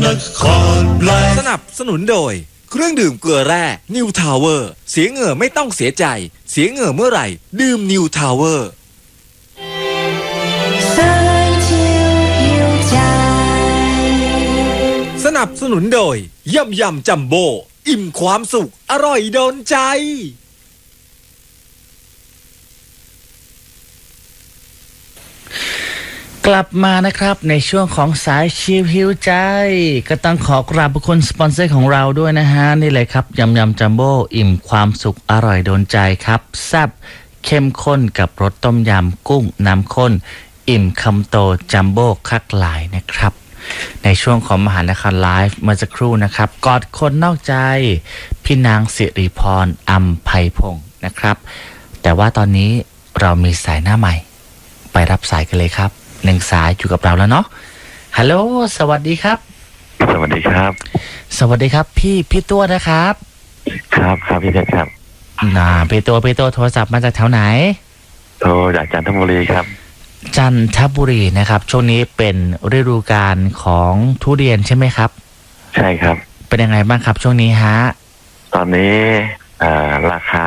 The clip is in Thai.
สนับสนุนโดยเครื่องดื่มเกลือแร่นิวทาวเวอร์เสียเหงื่อไม่ต้องเสียใจเสียเหงื่อเมื่อไหร่ดื่มนิวทาวเวอร์สนับสนุนโดยยำยำจัมโบ้อิ่มความสุขอร่อยโดนใจกลับมานะครับในช่วงของสายชิลฮิวใจก็ต้องขอกราบขอบคุณสปอนเซอร์ของเราด้วยนะฮะนี่เลยครับยำยำจัมโบ้อิ่มความสุขอร่อยโดนใจครับแซ่บเข้มข้นกับรสต้มยำกุ้งน้ำข้นอิ่มคำโตจัมโบ้คักหลายนะครับในช่วงของมหานครไลฟ์เมื่อสักครู่นะครับกอดคนนอกใจพี่นางสิริพรอัมไพพงศ์นะครับแต่ว่าตอนนี้เรามีสายหน้าใหม่ไปรับสายกันเลยครับหนึ่งสายอยู่กับเราแล้วเนาะฮัลโหลสวัสดีครับสวัสดีครับสวัสดีครับพี่ตัวนะครับครับพี่เพชรครับพี่ตัวโทรศัพท์มาจากแถวไหนโทรจากจันทบุรีครับจันทบุรีนะครับช่วงนี้เป็นฤดูกาลของทุเรียนใช่ไหมครับใช่ครับเป็นยังไงบ้างครับช่วงนี้ฮะตอนนี้ราคา